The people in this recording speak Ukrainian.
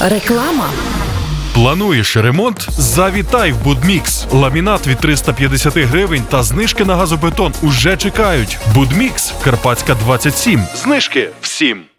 Реклама. Плануєш ремонт? Завітай в Будмікс. Ламінат від 350 гривень та знижки на газобетон уже чекають. Будмікс, Карпатська, 27. Знижки всім.